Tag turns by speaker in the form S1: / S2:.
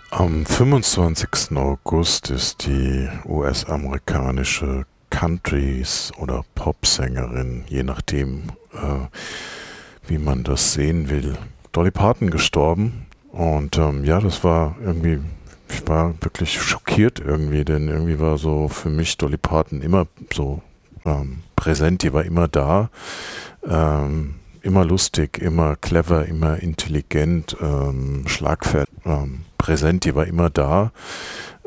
S1: Am 25. August ist die US-amerikanische Country- oder Popsängerin, je nachdem, wie man das sehen will, Dolly Parton gestorben. Und ja, das war irgendwie, ich war wirklich schockiert irgendwie, denn irgendwie war so für mich Dolly Parton immer so präsent, die war immer da. Immer lustig, immer clever, immer intelligent, schlagfertig, präsent, die war immer da.